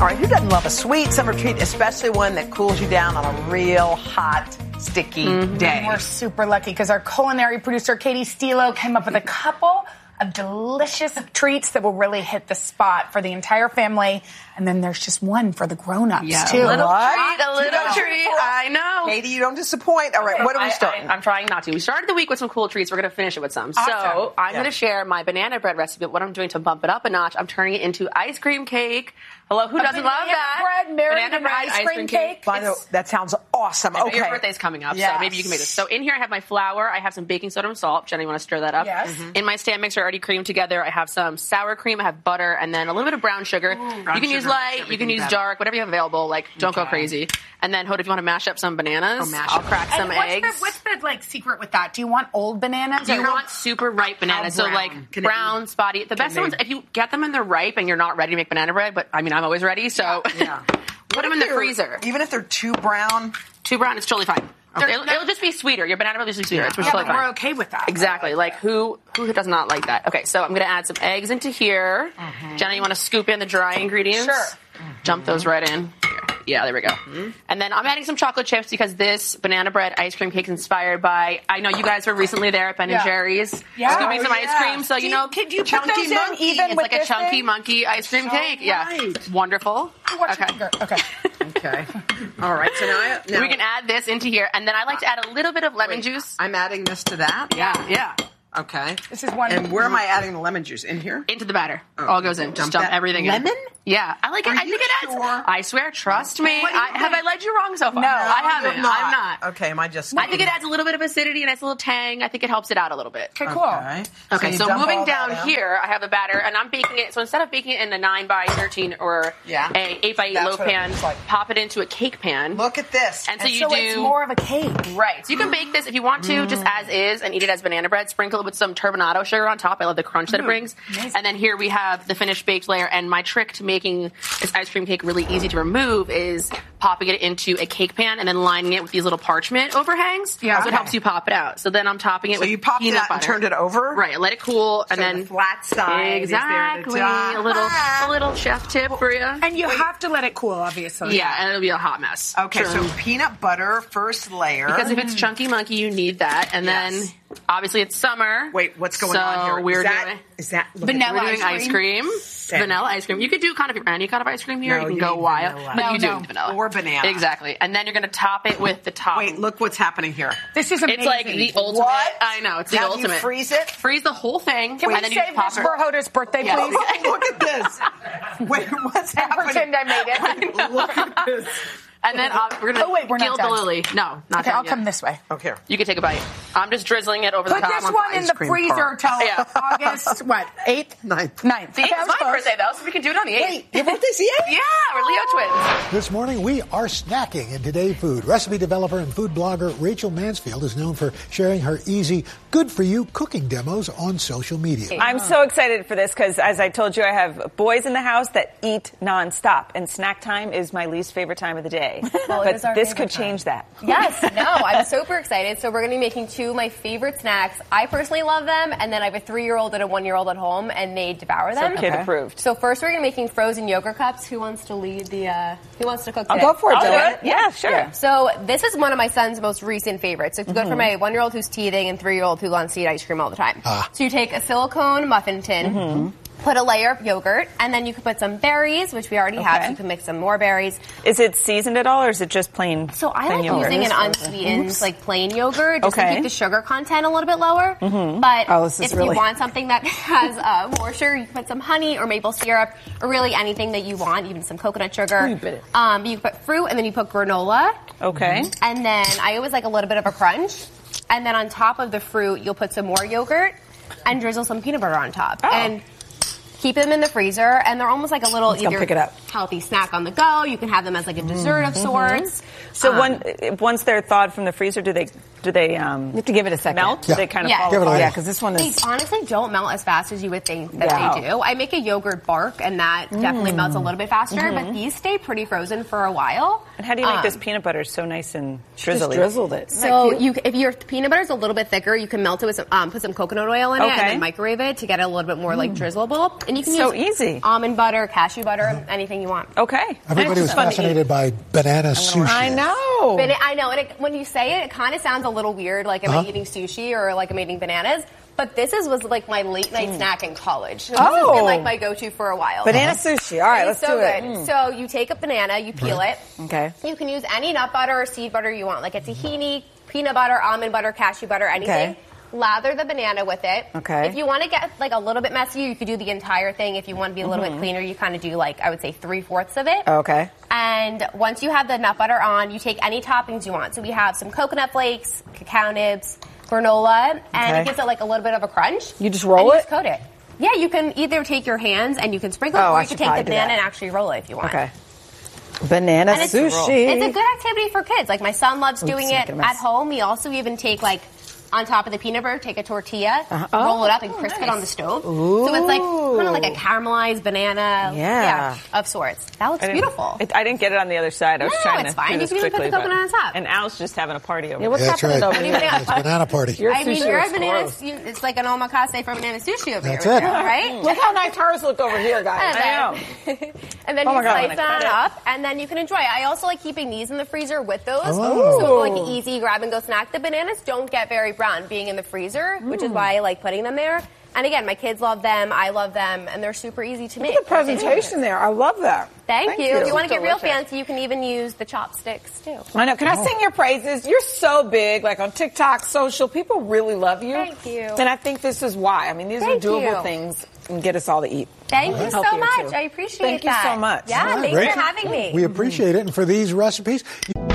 All right, who doesn't love a sweet summer treat, especially one that cools you down on a real hot, sticky day? We're super lucky because our culinary producer, Katie Stilo, came up with a couple of delicious treats that will really hit the spot for the entire family. And then there's just one for the grown-ups, too. A little treat. I know. Katie, you don't disappoint. All right, what are we starting? I'm trying not to. We started the week with some cool treats. We're going to finish it with some. Awesome. So I'm going to share my banana bread recipe. But what I'm doing to bump it up a notch, I'm turning it into ice cream cake. Hello, who doesn't love that? Banana bread, ice cream cake. By the way, that sounds awesome. Okay. Your birthday's coming up, so maybe you can make this. So in here I have my flour. I have some baking soda and salt. Jenny, you want to stir that up? Yes. In my stand mixer, already creamed together, I have some sour cream, I have butter, and then a little bit of brown sugar. You can use light, you can use dark, whatever you have available. Like, don't go crazy. And then, Hoda, if you want to mash up some bananas, I'll crack some eggs. What's the secret with that? Do you want old bananas? You want super ripe bananas, so like brown, spotty. The best ones, if you get them and they're ripe and you're not ready to make banana bread, but I mean, I'm always ready, so put them in the freezer. Even if they're too brown? Too brown, it's totally fine. Okay. It'll just be sweeter. Your banana bread will just be sweeter. It's totally fine. We're okay with that. Exactly. Like, who does not like that? Okay, so I'm going to add some eggs into here. Jenna, you want to scoop in the dry ingredients? Sure. Dump those right in. Here. Yeah, there we go. And then I'm adding some chocolate chips because this banana bread ice cream cake is inspired by, I know you guys were recently there at Ben & Jerry's scooping some ice cream. So, Could you put those chunky in monkey. even it's with like a this chunky thing? monkey ice cream cake. Yeah. Wonderful. Okay. Okay. All right, so now we can add this into here. And then I like to add a little bit of lemon juice. I'm adding this to that? Yeah. Okay. This is one. And where am I adding the lemon juice? In here? Into the batter. All goes in. Just dump everything in. Lemon? Yeah. I like it. I think it adds. Sure? I swear, trust me. Have I led you wrong so far? No, I haven't. I'm not. I'm not. Okay, am I just... I think it adds a little bit of acidity, a nice little tang. I think it helps it out a little bit. Okay, cool. Okay, you so dump moving all that down in. here, I have the batter, and I'm baking it. So instead of baking it in a 9x13 or a 8x8 That's loaf what it pan, looks like. pop it into a cake pan. Look at this. And so you So do it's more of a cake. right. So you can bake this if you want to, just as is, and eat it as banana bread. Sprinkle it with some turbinado sugar on top. I love the crunch that it brings. Amazing. And then here we have the finished baked layer. And my trick to making this ice cream cake really easy to remove is popping it into a cake pan and then lining it with these little parchment overhangs. Yeah. So it helps you pop it out. So then I'm topping it with you popped it peanut out and butter. turned it over? Right. Let it cool, and So then the flat side exactly is there at the top. a little chef tip for you. And you have to let it cool, obviously. Yeah, and it'll be a hot mess. Okay, so peanut butter, first layer. Because if it's chunky monkey, you need that, and then obviously it's summer. Wait, what's going on here? Is that Vanilla We're doing ice cream. Vanilla ice cream. You could do kind of any kind of ice cream here. No, you can you go need wild, vanilla. but No, you do no. vanilla Or banana. Exactly, and then you're going to top it with the top. Wait, look what's happening here. This is amazing. It's like the ultimate. What? I know, it's the Now, ultimate. Do you freeze it? Freeze the whole thing, Can we and then you save pop this it. for Hoda's birthday, Yeah. please? Look at this. Wait, what's happening? Pretend I made it. Look at this. And then we're going to we're not gild the done. lily. No, not Okay, done I'll yet. come this way. Okay. You can take a bite. I'm just drizzling it over Put the top. this one in ice the cream freezer part. till Yeah. August, 8th? 9th. 9th. See, Okay, I it's was my close. birthday though, so we can do it on the 8th. Wait, your birthday's the 8th? Yeah, we're Leo twins. This morning, we are snacking in Today Food. Recipe developer and food blogger Rachel Mansfield is known for sharing her easy, good-for-you cooking demos on social media. I'm so excited for this because, as I told you, I have boys in the house that eat nonstop, and snack time is my least favorite time of the day. Well, it is but our this favorite could change that. Yes, no, I'm super excited. So we're going to be making two of my favorite snacks. I personally love them, and then I have a 3-year-old and a 1-year-old at home, and they devour them. So kid approved. So first we're going to be making frozen yogurt cups. Who wants to lead the, who wants to cook today? I'll go for it, I'll do Dylan. it. Yeah, sure. So this is one of my son's most recent favorites. It's good for my 1-year-old who's teething and 3-year-old who wants to eat ice cream all the time. So you take a silicone muffin tin, put a layer of yogurt, and then you can put some berries, which we already have, so you can mix some more berries. Is it seasoned at all, or is it just plain? So I plain like yogurt? using an unsweetened, like plain yogurt, just to Okay. keep the sugar content a little bit lower. But this is if you want something that has more sugar, you can put some honey or maple syrup, or really anything that you want, even some coconut sugar. You can put fruit, and then you put granola. Okay. And then I always like a little bit of a crunch. And then on top of the fruit, you'll put some more yogurt and drizzle some peanut butter on top. And keep them in the freezer, and they're almost like a little come pick it up. healthy snack on the go. You can have them as like a dessert of sorts. So once they're thawed from the freezer, do Do they You have to give it a second. melt? Yeah. Do they kind of Yeah. fall Give it a apart? little. Yeah, because this one They is. honestly don't melt as fast as you would think that Yeah. they do. I make a yogurt bark, and that definitely melts a little bit faster, but these stay pretty frozen for a while. And how do you make this peanut butter so nice and Just drizzly? drizzled it. So if your peanut butter is a little bit thicker, you can melt it with some, put some coconut oil in it, Okay. and then microwave it to get it a little bit more like drizzleable. And you can So use easy. almond butter, cashew butter, anything you want. Okay. Everybody was fascinated by banana sushi. I know. But I know, and when you say it kind of sounds a little weird, like am I eating sushi or like I'm eating bananas? But this was like my late night snack in college. So this has been like my go-to for a while. Banana sushi. All right, It's let's so do it. good. So you take a banana, you peel it. Okay. You can use any nut butter or seed butter you want, like a tahini, peanut butter, almond butter, cashew butter, anything. Okay. Lather the banana with it. Okay. If you want to get like a little bit messier, you could do the entire thing. If you want to be a little bit cleaner, you kind of do like, I would say 3/4 of it. Okay. And once you have the nut butter on, you take any toppings you want. So we have some coconut flakes, cacao nibs, granola, and Okay. it gives it like a little bit of a crunch. You just roll and you it? just coat it. Yeah, you can either take your hands and you can sprinkle it, Oh, or I you should can take probably the do banana that. and actually roll it if you want. Okay. Banana And it's sushi. a good activity for kids. Like my son loves doing it making a mess. at home. We also even take like on top of the peanut butter, take a tortilla, roll it up, and crisp it on the stove. So it's like kind of like a caramelized banana, Yeah. of sorts. That looks beautiful. I didn't get it on the other side. I was No, trying it's to fine. do You this can even put quickly. the coconut on top. And Al's just having a party over Yeah, what's there. That's happening right. over here? It's banana party. Your I mean, sushi you're is a banana. gross. It's like an omakase for banana sushi over That's here, it. right? Look how nice hers look over here, guys. I know. And then Oh you my God, slice when I that cut it. up, and then you can enjoy it. I also like keeping these in the freezer with those, Oh. so like an easy grab and go snack. The bananas don't get very brown being in the freezer, which is why I like putting them there. And again, my kids love them, I love them, and they're super easy to make. Look at the presentation there. I love that. Thank you. If you want to get real Delicious. fancy, you can even use the chopsticks too. I know. Can I sing your praises? You're so big, like on TikTok, social. People really love you. Thank you. And I think this is why. I mean, these Thank are doable you. things and get us all to eat. Thank you so Healthier, much. too. I appreciate Thank you that. so much. Yeah, All right, thanks great. for having me. We appreciate it. And for these recipes,